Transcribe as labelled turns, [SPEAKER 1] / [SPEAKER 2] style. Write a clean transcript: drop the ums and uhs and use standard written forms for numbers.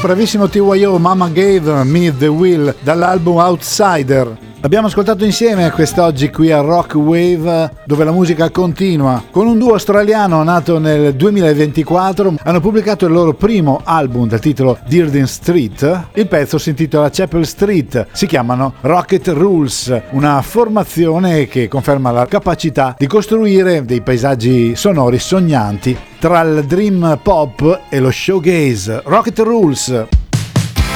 [SPEAKER 1] Bravissimo TYO, Mama Gave Me The Will, dall'album Outsider. L'abbiamo ascoltato insieme quest'oggi qui a Rock Wave, dove la musica continua. Con un duo australiano nato nel 2024, hanno pubblicato il loro primo album dal titolo Dearden Street. Il pezzo si intitola Chapel Street, si chiamano Rocket Rules, una formazione che conferma la capacità di costruire dei paesaggi sonori sognanti tra il dream pop e lo showgaze. Rocket Rules.